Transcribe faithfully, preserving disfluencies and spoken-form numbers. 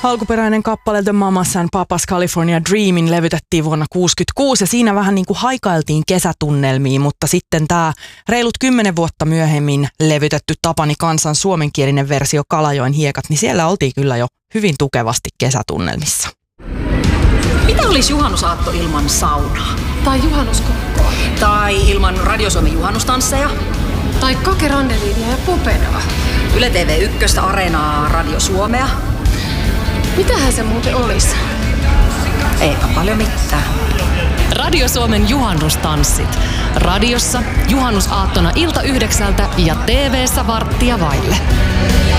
Alkuperäinen kappale The Mamas and Papas California Dreamin levytettiin vuonna kuusikymmentäkuusi ja siinä vähän niin kuin haikailtiin kesätunnelmiin, mutta sitten tämä reilut kymmenen vuotta myöhemmin levytetty Tapani Kansan suomenkielinen versio Kalajoen hiekat, niin siellä oltiin kyllä jo hyvin tukevasti kesätunnelmissa. Mitä olisi juhannusaatto ilman saunaa? Tai juhannuskokkoa. Tai ilman Radio Suomen juhannustansseja? Tai kakerandeliinia ja pupedaa. Yle T V yksi, Areenaa, Radio Suomea. Mitähän se muuten olisi? Eipä paljon mitään. Radio Suomen juhannustanssit. Radiossa juhannusaattona ilta yhdeksältä ja T V:ssä varttia vaille.